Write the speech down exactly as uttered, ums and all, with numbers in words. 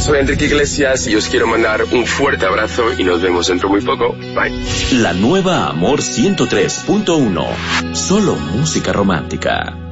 soy Enrique Iglesias y os quiero mandar un fuerte abrazo y nos vemos dentro muy poco. Bye. La nueva Amor ciento tres punto uno. Solo música romántica.